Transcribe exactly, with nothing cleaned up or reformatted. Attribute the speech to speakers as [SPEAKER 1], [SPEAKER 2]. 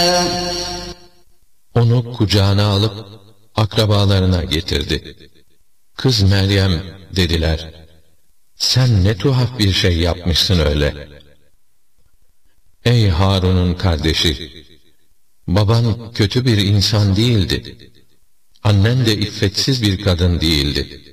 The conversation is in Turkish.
[SPEAKER 1] Onu kucağına alıp akrabalarına getirdi. Kız Meryem dediler, sen ne tuhaf bir şey yapmışsın öyle. Ey Harun'un kardeşi, baban kötü bir insan değildi. Annen de iffetsiz bir kadın değildi.